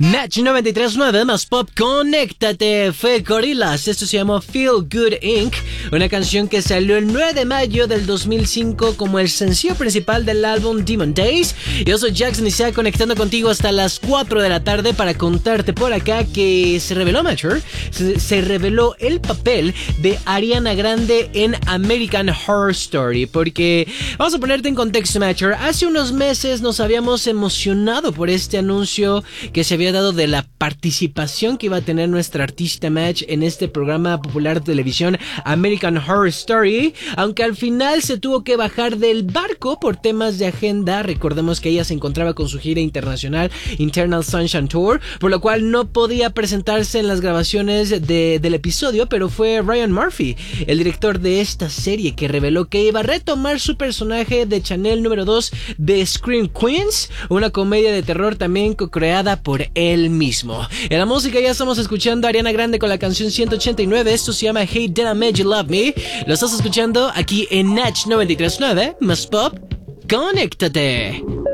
Match 93.9 más pop, conéctate, fue Gorillaz. Esto se llamó Feel Good Inc., una canción que salió el 9 de mayo del 2005 como el sencillo principal del álbum Demon Days. Yo soy Jackson y se conectando contigo hasta las 4 de la tarde para contarte por acá que se reveló, Matcher, se reveló el papel de Ariana Grande en American Horror Story. Porque, vamos a ponerte en contexto, Matcher, hace unos meses nos habíamos emocionado por este anuncio que se había dado de la participación que iba a tener nuestra artista Match en este programa popular de televisión American Horror Story, aunque al final se tuvo que bajar del barco por temas de agenda. Recordemos que ella se encontraba con su gira internacional Internal Sunshine Tour, por lo cual no podía presentarse en las grabaciones del episodio, pero fue Ryan Murphy, el director de esta serie, que reveló que iba a retomar su personaje de Chanel número 2 de Scream Queens, una comedia de terror también co-creada por él mismo. En la música ya estamos escuchando a Ariana Grande con la canción 189. Esto se llama Hey Did I Make You Love Me. Lo estás escuchando aquí en Natch 93.9 más pop. ¡Conéctate!